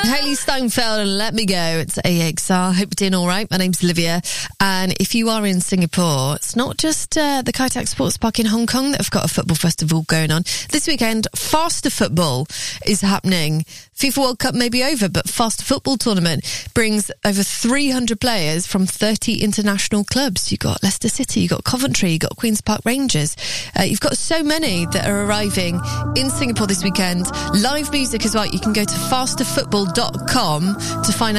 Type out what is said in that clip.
Hayley Steinfeld and Let Me Go. It's AXR. Hope you're doing all right. My name's Olivia. And if you are in Singapore, it's not just the Kai Tak Sports Park in Hong Kong that have got a football festival going on. This weekend, Faster Football is happening. FIFA World Cup may be over, but Faster Football Tournament brings over 300 players from 30 international clubs. You've got Leicester City, you've got Coventry, you've got Queen's Park Rangers. You've got so many that are arriving in Singapore this weekend. Live music as well. You can go to fasterfootball.com to find out